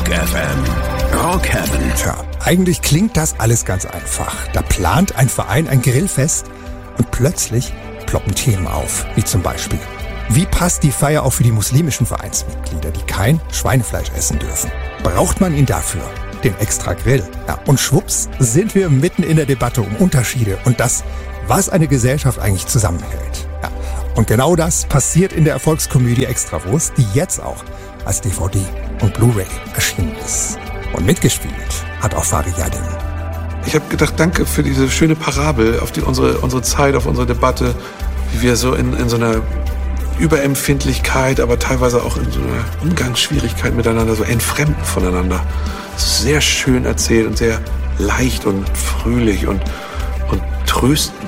Rock FM. Rock Heaven. Tja, eigentlich klingt das alles ganz einfach. Da plant ein Verein ein Grillfest und plötzlich ploppen Themen auf, wie zum Beispiel: Wie passt die Feier auch für die muslimischen Vereinsmitglieder, die kein Schweinefleisch essen dürfen? Braucht man ihn dafür? Den extra Grill? Ja, und schwupps sind wir mitten in der Debatte um Unterschiede und das, was eine Gesellschaft eigentlich zusammenhält. Ja, und genau das passiert in der Erfolgskomödie Extrawurst, die jetzt auch als DVD und Blu-ray erschienen ist. Und mitgespielt hat auch Fari Yadim. Ich habe gedacht, danke für diese schöne Parabel auf unsere Zeit, auf unsere Debatte, wie wir so in so einer Überempfindlichkeit, aber teilweise auch in so einer Umgangsschwierigkeit miteinander, so entfremden voneinander. Das ist sehr schön erzählt und sehr leicht und fröhlich und tröstend.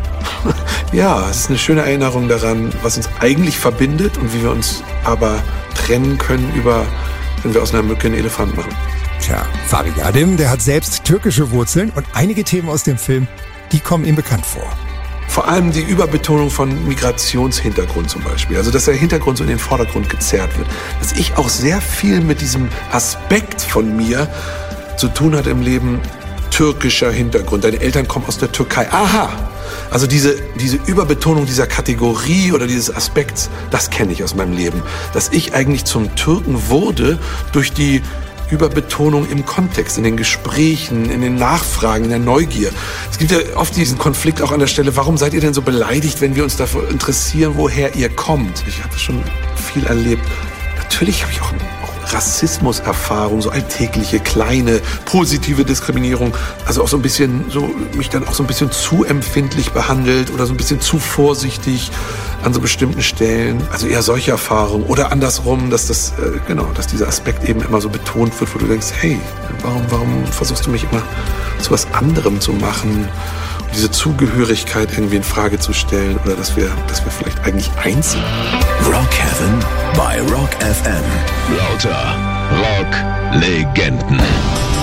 Ja, es ist eine schöne Erinnerung daran, was uns eigentlich verbindet und wie wir uns aber trennen können, wenn wir aus einer Mücke einen Elefant machen. Tja, Fari Yadim, der hat selbst türkische Wurzeln und einige Themen aus dem Film, die kommen ihm bekannt vor. Vor allem die Überbetonung von Migrationshintergrund zum Beispiel. Also, dass der Hintergrund so in den Vordergrund gezerrt wird. Dass ich auch sehr viel mit diesem Aspekt von mir zu tun hatte im Leben, türkischer Hintergrund. Deine Eltern kommen aus der Türkei. Aha! Also diese Überbetonung dieser Kategorie oder dieses Aspekts, das kenne ich aus meinem Leben. Dass ich eigentlich zum Türken wurde durch die Überbetonung im Kontext, in den Gesprächen, in den Nachfragen, in der Neugier. Es gibt ja oft diesen Konflikt auch an der Stelle, warum seid ihr denn so beleidigt, wenn wir uns dafür interessieren, woher ihr kommt? Ich habe schon viel erlebt. Natürlich habe ich auch Rassismuserfahrung, so alltägliche, kleine, positive Diskriminierung, also auch so ein bisschen, so mich dann auch so ein bisschen zu empfindlich behandelt oder so ein bisschen zu vorsichtig an so bestimmten Stellen, also eher solche Erfahrungen oder andersrum, dass dieser Aspekt eben immer so betont wird, wo du denkst, hey, warum versuchst du mich immer zu was anderem zu machen? Diese Zugehörigkeit irgendwie in Frage zu stellen oder dass wir vielleicht eigentlich eins sind. Rock Heaven bei Rock FM. Lauter Rock-Legenden.